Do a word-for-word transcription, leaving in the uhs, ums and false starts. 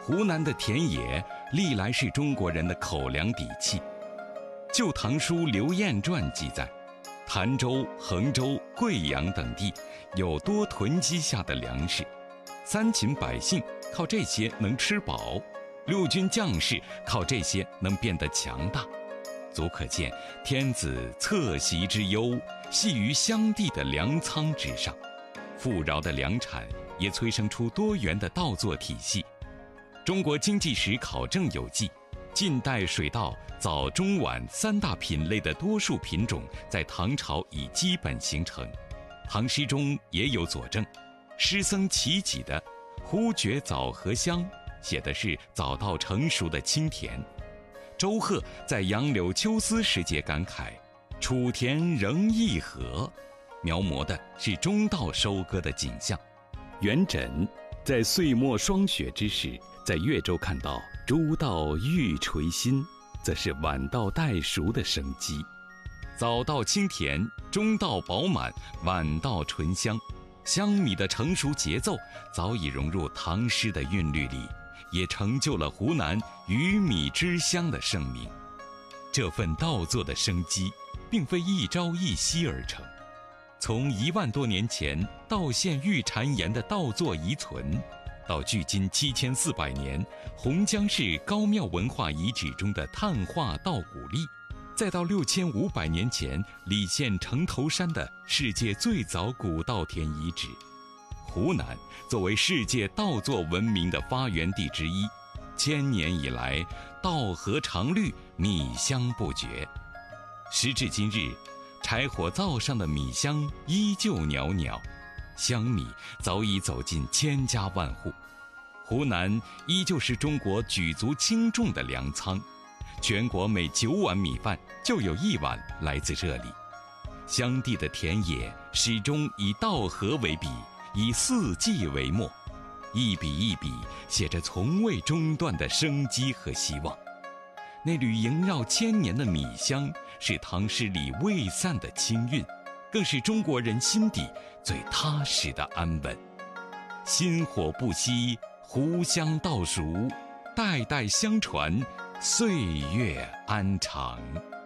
湖南的田野历来是中国人的口粮底气。《旧唐书·刘晏传》记载，潭州、衡州、贵阳等地有多囤积下的粮食，三秦百姓靠这些能吃饱，六军将士靠这些能变得强大，足可见天子侧席之忧系于乡地的粮仓之上。富饶的粮产也催生出多元的稻作体系。中国经济史考证有记，近代水稻早中晚三大品类的多数品种在唐朝已基本形成。唐诗中也有佐证，诗僧齐己的“忽觉枣核香”写的是枣稻成熟的清甜。周贺在《杨柳秋思》时节感慨：“楚田仍一禾”，描摹的是中稻收割的景象。元稹在岁末霜雪之时，在越州看到诸稻欲垂心，则是晚稻待熟的生机。早稻清甜，中稻饱满，晚稻醇香，香米的成熟节奏早已融入唐诗的韵律里，也成就了湖南鱼米之乡的盛名。这份稻作的生机并非一朝一夕而成，从一万多年前稻县玉谗岩的稻作遗存，到距今七千四百年洪江市高庙文化遗址中的碳化稻谷粒，再到六千五百年前澧县城头山的世界最早古稻田遗址，湖南作为世界稻作文明的发源地之一，千年以来稻禾常绿，米香不绝。时至今日，柴火灶上的米香依旧袅袅，香米早已走进千家万户。湖南依旧是中国举足轻重的粮仓，全国每九碗米饭就有一碗来自这里。乡地的田野始终以稻禾为笔，以四季为墨，一笔一笔写着从未中断的生机和希望。那缕萦绕千年的米香，是唐诗里未散的清韵，更是中国人心底最踏实的安稳。薪火不息，湖香稻熟，代代相传，岁月安长。